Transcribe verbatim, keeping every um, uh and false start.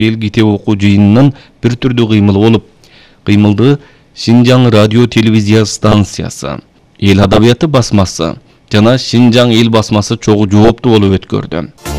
эл китеп окуу жыйынынан бир түрдүү кыймыл болуп, кыймылды Шинжаң радио телевизия станциясы, эл адабияты басмасы жана Шинжаң эл басмасы чогуу жооптуу болуп өткөрдү.